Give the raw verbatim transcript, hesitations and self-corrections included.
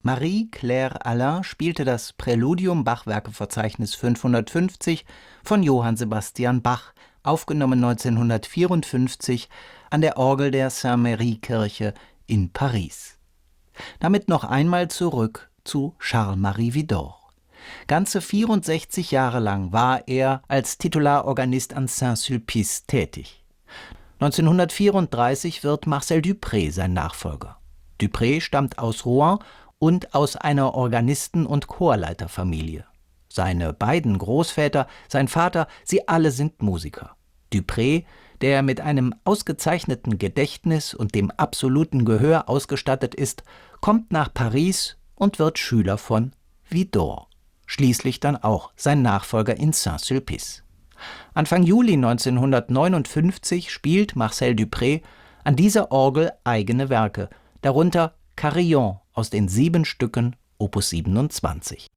Marie-Claire Alain spielte das Präludium Bachwerkeverzeichnis fünfhundertfünfzig von Johann Sebastian Bach, aufgenommen neunzehnhundertvierundfünfzig an der Orgel der Saint-Méry-Kirche in Paris. Damit noch einmal zurück zu Charles-Marie Widor. Ganze vierundsechzig Jahre lang war er als Titularorganist an Saint-Sulpice tätig. neunzehnhundertvierunddreißig wird Marcel Dupré sein Nachfolger. Dupré stammt aus Rouen und aus einer Organisten- und Chorleiterfamilie. Seine beiden Großväter, sein Vater, sie alle sind Musiker. Dupré, der mit einem ausgezeichneten Gedächtnis und dem absoluten Gehör ausgestattet ist, kommt nach Paris und wird Schüler von Widor. Schließlich dann auch sein Nachfolger in Saint-Sulpice. Anfang Juli neunzehnhundertneunundfünfzig spielt Marcel Dupré an dieser Orgel eigene Werke, darunter Carillon aus den sieben Stücken Opus siebenundzwanzig.